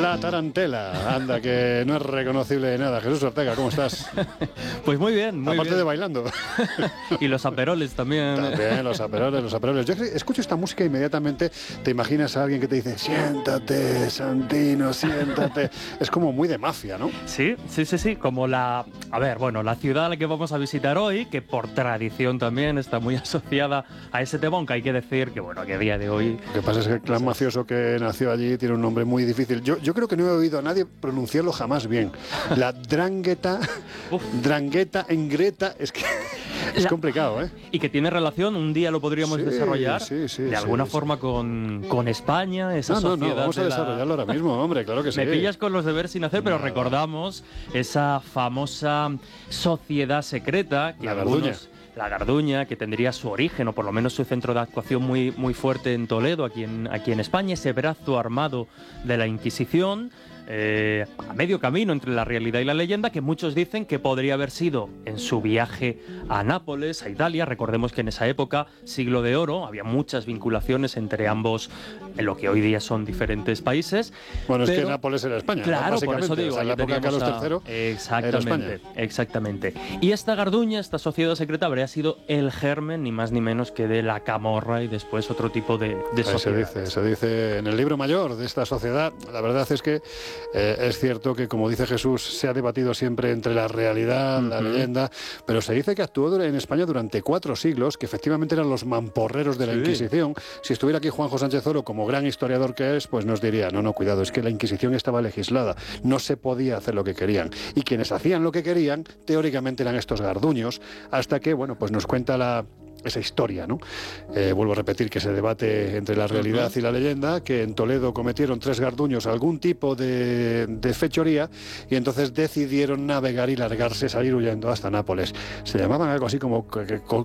La tarantela, anda, que no es reconocible de nada. Jesús Ortega, ¿cómo estás? Pues muy bien, muy Aparte bien. de bailando. Y los aperoles también. También, los aperoles. Yo escucho esta música e inmediatamente te imaginas a alguien que te dice, siéntate, Santino, siéntate. Es como muy de mafia, ¿no? Sí, como la ciudad a la que vamos a visitar hoy, que por tradición también está muy asociada a ese tema, aunque hay que decir que, bueno, que a día de hoy... Lo que pasa es que el clan mafioso que nació allí tiene un nombre muy difícil. Yo creo que no he oído a nadie pronunciarlo jamás bien. La Drangheta, Engreta, es que es complicado, ¿eh? Y que tiene relación, un día lo podríamos desarrollar de alguna forma con España, esa sociedad. No, vamos a desarrollarlo ahora mismo, hombre, claro que sí. Me pillas con los deberes sin hacer, pero recordamos esa famosa sociedad secreta que la Garduña, que tendría su origen, o por lo menos su centro de actuación muy, muy fuerte en Toledo, aquí en España, ese brazo armado de la Inquisición, a medio camino entre la realidad y la leyenda, que muchos dicen que podría haber sido en su viaje a Nápoles, a Italia. Recordemos que en esa época, siglo de oro, había muchas vinculaciones entre ambos, en lo que hoy día son diferentes países. Bueno, es que Nápoles era España, claro, básicamente. Por eso digo, o sea, en la época de Carlos III exactamente. Y esta Garduña, esta sociedad secreta, habría sido el germen, ni más ni menos que de la camorra y después otro tipo de sociedad. Se dice en el libro mayor de esta sociedad. La verdad es que es cierto que, como dice Jesús, se ha debatido siempre entre la realidad, la leyenda, pero se dice que actuó en España durante 4 siglos, que efectivamente eran los mamporreros de la Inquisición. Si estuviera aquí Juanjo Sánchez Oro, como gran historiador que es, pues nos diría, no, cuidado, es que la Inquisición estaba legislada, no se podía hacer lo que querían. Y quienes hacían lo que querían, teóricamente eran estos garduños, hasta que, bueno, pues nos cuenta esa historia, ¿no? Vuelvo a repetir que se debate entre la realidad y la leyenda, que en Toledo cometieron 3 garduños algún tipo de fechoría y entonces decidieron navegar y largarse, salir huyendo hasta Nápoles. Se llamaban algo así como